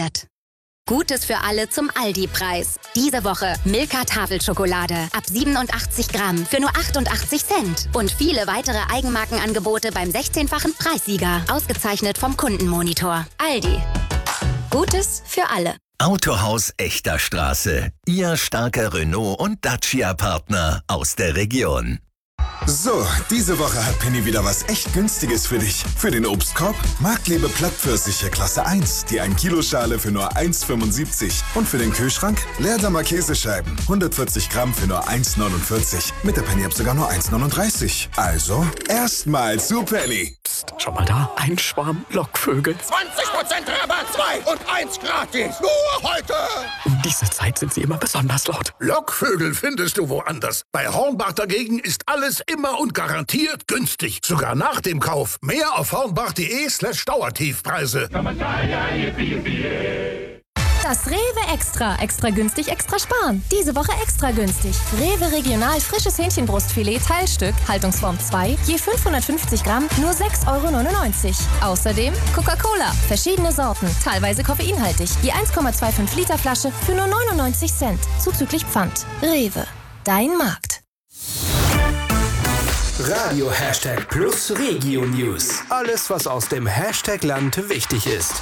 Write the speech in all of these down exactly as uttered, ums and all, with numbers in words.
garantiert. Gutes für alle zum Aldi-Preis. Diese Woche Milka Tafelschokolade ab siebenundachtzig Gramm für nur achtundachtzig Cent. Und viele weitere Eigenmarkenangebote beim sechzehnfachen Preissieger. Ausgezeichnet vom Kundenmonitor. Aldi. Gutes für alle. Autohaus Echter Straße. Ihr starker Renault- und Dacia-Partner aus der Region. So, diese Woche hat Penny wieder was echt Günstiges für dich. Für den Obstkorb Marktliebe Plattpfirsiche Klasse eins, die ein Kilo Schale für nur eins Fünfundsiebzig. Und für den Kühlschrank Leerdammer Käsescheiben, hundertvierzig Gramm für nur eins neunundvierzig. Mit der Penny-App sogar nur eins neununddreißig. Also, erstmal zu Penny. Psst, schau mal da, ein Schwarm Lockvögel. zwanzig Prozent Rabatt, zwei und eins gratis. Nur heute. Um diese Zeit sind sie immer besonders laut. Lockvögel findest du woanders. Bei Hornbach dagegen ist alles immer und garantiert günstig. Sogar nach dem Kauf. Mehr auf hornbach.de slash Dauertiefpreise. Das Rewe Extra. Extra günstig, extra sparen. Diese Woche extra günstig. Rewe Regional frisches Hähnchenbrustfilet Teilstück, Haltungsform zwei, je fünfhundertfünfzig Gramm, nur sechs Euro neunundneunzig. Außerdem Coca-Cola, verschiedene Sorten, teilweise koffeinhaltig, je eins Komma fünfundzwanzig Liter Flasche für nur neunundneunzig Cent, zuzüglich Pfand. Rewe, dein Markt. Radio Hashtag Plus Regio News. Alles, was aus dem Hashtag Land wichtig ist.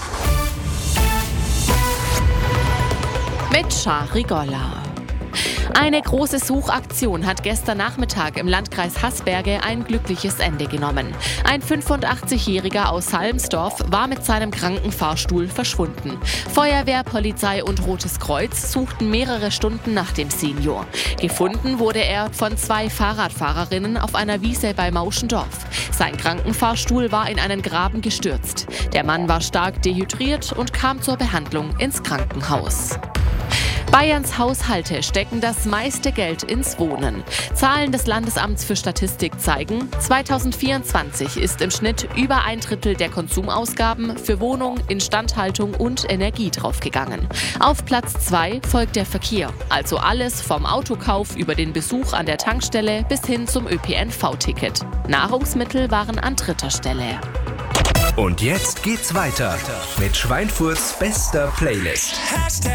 Mit Shari Golla. Eine große Suchaktion hat gestern Nachmittag im Landkreis Haßberge ein glückliches Ende genommen. Ein fünfundachtzigjähriger aus Salmsdorf war mit seinem Krankenfahrstuhl verschwunden. Feuerwehr, Polizei und Rotes Kreuz suchten mehrere Stunden nach dem Senior. Gefunden wurde er von zwei Fahrradfahrerinnen auf einer Wiese bei Mauschendorf. Sein Krankenfahrstuhl war in einen Graben gestürzt. Der Mann war stark dehydriert und kam zur Behandlung ins Krankenhaus. Bayerns Haushalte stecken das meiste Geld ins Wohnen. Zahlen des Landesamts für Statistik zeigen, zweitausendvierundzwanzig ist im Schnitt über ein Drittel der Konsumausgaben für Wohnung, Instandhaltung und Energie draufgegangen. Auf Platz zwei folgt der Verkehr, also alles vom Autokauf über den Besuch an der Tankstelle bis hin zum Ö P N V-Ticket. Nahrungsmittel waren an dritter Stelle. Und jetzt geht's weiter mit Schweinfurts bester Playlist.